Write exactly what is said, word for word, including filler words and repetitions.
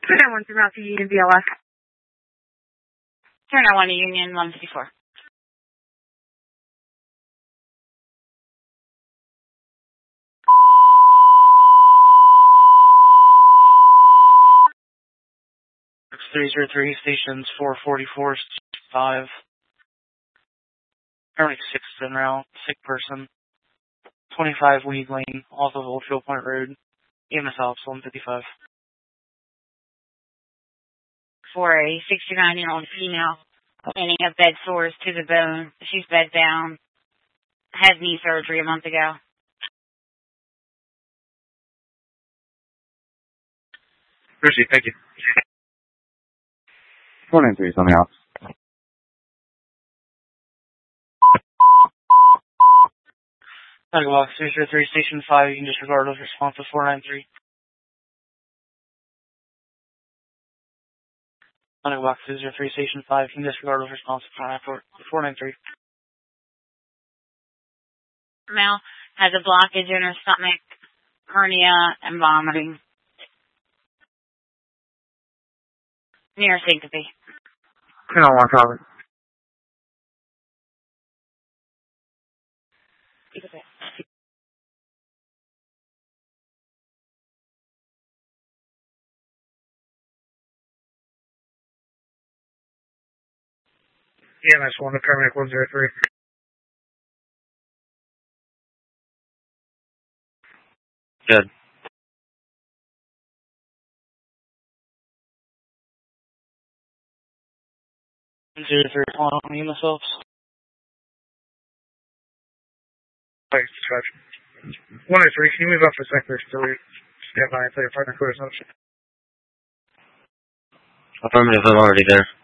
Turn one through Mountain Union B L S. Turn one to Union one fifty-four. three zero three, stations four forty-four, five. Currently six en route, sick person. twenty-five Weed Lane, off of Oldfield Point Road. E M S Alps one fifty-five. For a sixty-nine-year-old female, complaining of bed sores to the bone. She's bed bound. Had knee surgery a month ago. Proceed, thank you. four nine three is on the ops. Medical box three zero three, station five, you can disregard of response to four nine three. Medical box two zero three, station five, you can disregard of response to four nine three. Male has a blockage in her stomach, hernia, and vomiting. Near syncope. Turn on one cover. E M S one to paramedic one zero three. Good. zero three, calling on E M S Alps. Thanks, dispatch. one oh three, can you move up for sector three? Stand by and play your partner quarters option. Affirmative, I'm already there.